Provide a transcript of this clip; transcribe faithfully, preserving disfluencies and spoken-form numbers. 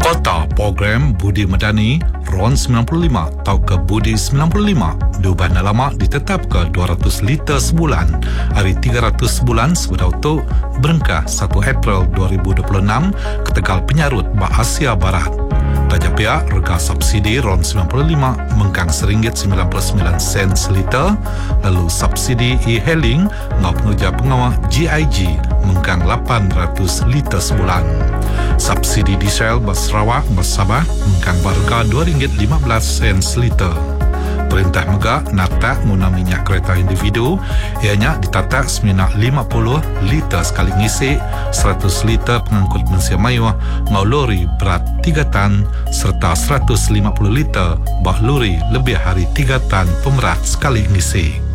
Kota program Budi Medani R O N sembilan puluh lima atau ke Budi sembilan puluh lima diubah lama ditetap ke dua ratus liter sebulan hari tiga ratus sebulan sebedah untuk berengkah satu April dua ribu dua puluh enam ke Tegal Penyarut Bah Asia Barat. Raja pihak rega subsidi R O N sembilan puluh lima mengkang seringgit sembilan puluh sembilan sen seliter, lalu subsidi e-hailing ngau pengerja pengawal G I G mengkang lapan ratus liter sebulan. Subsidi diesel bas Sarawak bas Sabah mengkang harga dua ringgit lima belas sen seliter. Perintah Mega natak guna minyak kereta individu ianya ditatak seminyak lima puluh liter sekali ngisi, seratus liter pengangkut Malaysia Maya ngau lori berat tiga tan serta seratus lima puluh liter bah lori lebih hari tiga tan pemerat sekali ngisi.